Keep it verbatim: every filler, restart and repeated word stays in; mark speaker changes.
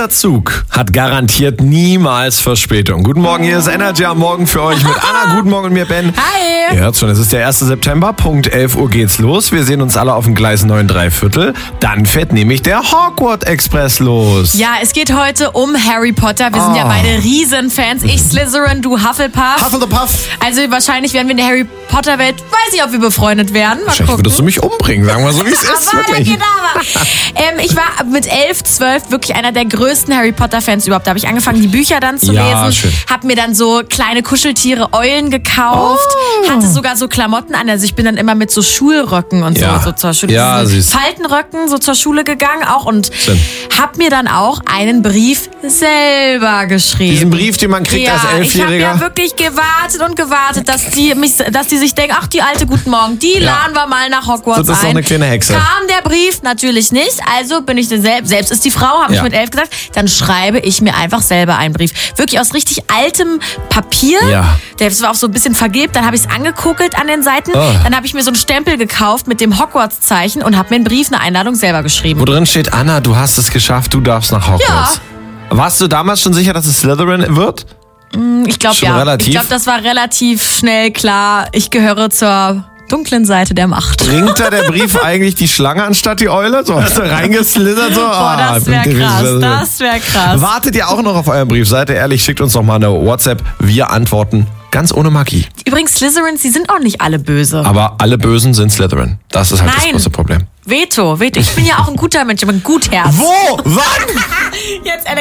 Speaker 1: Dieser Zug hat garantiert niemals Verspätung. Guten Morgen, hier ist Energy am Morgen für euch mit Anna. Guten Morgen und mir, Ben.
Speaker 2: Hi.
Speaker 1: Ihr hört schon, es ist der erste September, Punkt elf Uhr geht's los. Wir sehen uns alle auf dem Gleis neun drei Viertel. Dann fährt nämlich der Hogwarts Express los.
Speaker 2: Ja, es geht heute um Harry Potter. Wir sind
Speaker 1: Oh.
Speaker 2: ja beide Riesenfans. Ich Slytherin, du Hufflepuff.
Speaker 1: Hufflepuff.
Speaker 2: Also wahrscheinlich werden wir in der Harry Potter Welt, weiß nicht, ob wir befreundet werden. Mal
Speaker 1: Wahrscheinlich
Speaker 2: gucken.
Speaker 1: würdest du mich umbringen, sagen wir so, wie es ist.
Speaker 2: Aber
Speaker 1: Wirklich.
Speaker 2: ähm, ich war mit elf, zwölf wirklich einer der größten Harry Potter-Fans überhaupt. Da habe ich angefangen, die Bücher dann zu
Speaker 1: Ja,
Speaker 2: lesen.
Speaker 1: schön.
Speaker 2: Hab mir dann so kleine Kuscheltiere, Eulen gekauft.
Speaker 1: Oh.
Speaker 2: Hatte sogar so Klamotten an. Also ich bin dann immer mit so Schulröcken und
Speaker 1: Ja.
Speaker 2: so, so zur Schule.
Speaker 1: Ja,
Speaker 2: diesen
Speaker 1: süß.
Speaker 2: Faltenröcken so zur Schule gegangen auch. Und
Speaker 1: Schön.
Speaker 2: hab mir dann auch einen Brief selber geschrieben.
Speaker 1: Diesen Brief, den man kriegt
Speaker 2: ja,
Speaker 1: als Elfjähriger.
Speaker 2: Ich habe ja wirklich gewartet und gewartet, dass die mich, dass die sich denken, ach, die alte Guten Morgen, die
Speaker 1: Ja.
Speaker 2: laden wir mal nach Hogwarts
Speaker 1: So, das ist doch
Speaker 2: ein.
Speaker 1: eine kleine Hexe.
Speaker 2: Kam der Brief natürlich nicht, also bin ich dann selbst, selbst ist die Frau, habe
Speaker 1: Ja.
Speaker 2: ich mit elf gesagt, dann schreibe ich mir einfach selber einen Brief. Wirklich aus richtig altem Papier.
Speaker 1: Ja.
Speaker 2: Das war auch so ein bisschen vergilbt, dann habe ich es angekokelt an den Seiten,
Speaker 1: Oh.
Speaker 2: dann habe ich mir so einen Stempel gekauft mit dem Hogwarts-Zeichen und habe mir einen Brief, eine Einladung selber geschrieben.
Speaker 1: Wo drin steht, Anna, du hast es geschafft, du darfst nach Hogwarts. Warst du damals schon sicher, dass es Slytherin wird?
Speaker 2: Ich glaube
Speaker 1: Schon
Speaker 2: ja.
Speaker 1: relativ?
Speaker 2: Ich glaube, das war relativ schnell klar. Ich gehöre zur dunklen Seite der Macht.
Speaker 1: Bringt da der Brief eigentlich die Schlange anstatt die Eule? So hast du reingeslithert? So?
Speaker 2: Boah, das wäre krass. Das wäre krass.
Speaker 1: Wartet ihr auch noch auf euren Brief? Seid ihr ehrlich, schickt uns doch mal eine WhatsApp. Wir antworten ganz ohne Magie.
Speaker 2: Übrigens, Slytherins, die sind auch nicht alle böse.
Speaker 1: Aber alle Bösen sind Slytherin. Das ist halt das
Speaker 2: Nein.
Speaker 1: große Problem.
Speaker 2: Veto, Veto. Ich bin ja auch ein guter Mensch, ich bin ein Guthherz.
Speaker 1: Wo? Wann?
Speaker 2: Jetzt